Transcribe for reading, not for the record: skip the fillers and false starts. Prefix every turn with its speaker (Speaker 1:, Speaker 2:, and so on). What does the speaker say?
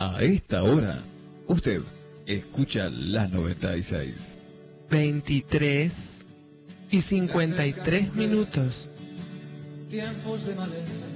Speaker 1: A esta hora, usted escucha la 96.
Speaker 2: 23:53.
Speaker 3: Tiempos de maleza.